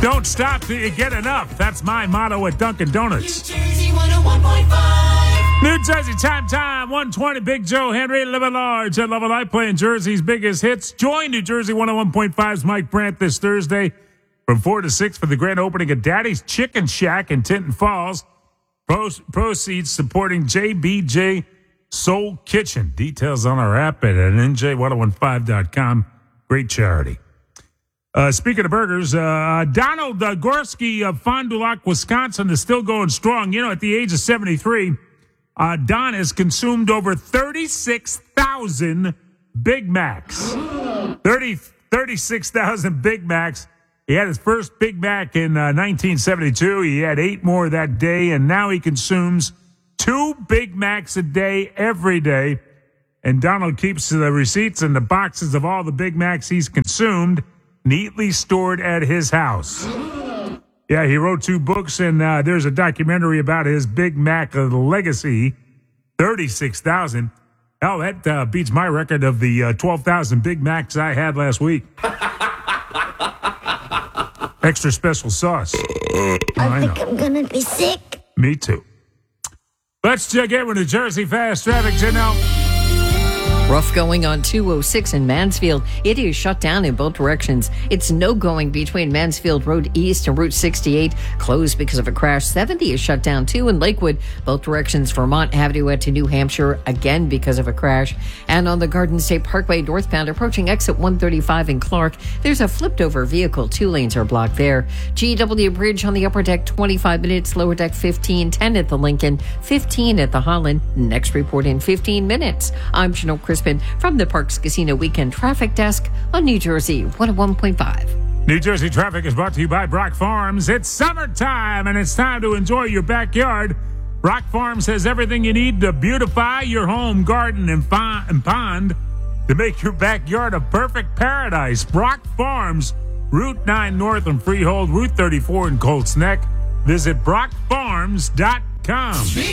Don't stop till you get enough. That's my motto at Dunkin' Donuts. New Jersey 101.5. New Jersey time, 120. Big Joe Henry, Live Large at Level Life, playing Jersey's biggest hits. Join New Jersey 101.5's Mike Brandt this Thursday from 4 to 6 for the grand opening of Daddy's Chicken Shack in Tinton Falls. Proceeds supporting JBJ Soul Kitchen. Details on our app at nj1015.com. Great charity. Speaking of burgers, Donald Gorski of Fond du Lac, Wisconsin is still going strong. You know, at the age of 73, Don has consumed over 36,000 Big Macs. 36,000 Big Macs. He had his first Big Mac in 1972. He had 8 more that day, and now he consumes 2 Big Macs a day every day. And Donald keeps the receipts and the boxes of all the Big Macs he's consumed neatly stored at his house. Yeah, he wrote 2 books, and there's a documentary about his Big Mac legacy. 36,000. Hell, that beats my record of the 12,000 Big Macs I had last week. Extra special sauce. I think I'm going to be sick. Me too. Let's check in with New Jersey Fast Traffic, Janelle. Rough going on 206 in Mansfield. It is shut down in both directions. It's no going between Mansfield Road East and Route 68. Closed because of a crash. 70 is shut down too in Lakewood. Both directions Vermont Avenue to New Hampshire, again because of a crash. And on the Garden State Parkway northbound approaching exit 135 in Clark, there's a flipped over vehicle. 2 lanes are blocked there. GW Bridge on the upper deck 25 minutes. Lower deck 15. 10 at the Lincoln. 15 at the Holland. Next report in 15 minutes. I'm Janelle Crispin from the Parks Casino Weekend Traffic Desk on New Jersey 101.5. New Jersey Traffic is brought to you by Brock Farms. It's summertime, and it's time to enjoy your backyard. Brock Farms has everything you need to beautify your home, garden, and pond to make your backyard a perfect paradise. Brock Farms, Route 9 North and Freehold, Route 34 in Colts Neck. Visit brockfarms.com.